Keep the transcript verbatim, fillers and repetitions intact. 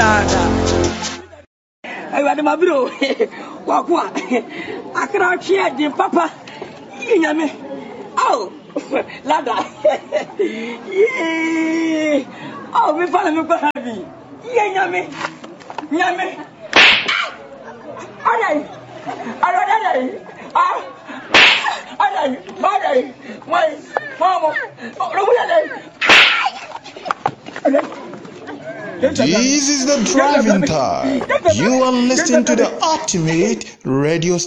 I want my bro. Walk what? I cannot share the papa. Yame. Oh, Lada. Yeah. Oh, we follow me for heavy. Yame. Yame. Alright. Alright. Ah. Alright. Alright. My mama. This is the driving time. You are listening to the ultimate radio